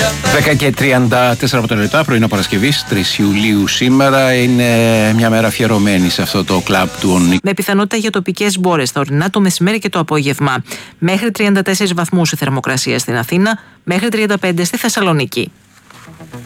10:34 λεπτά, πρωινό Παρασκευής, 3 Ιουλίου σήμερα. Είναι μια μέρα αφιερωμένη σε αυτό το κλαμπ του Ονίκου. Με πιθανότητα για τοπικές μπόρες στα ορεινά το μεσημέρι και το απόγευμα. Μέχρι 34 βαθμούς η θερμοκρασία στην Αθήνα, μέχρι 35 στη Θεσσαλονίκη.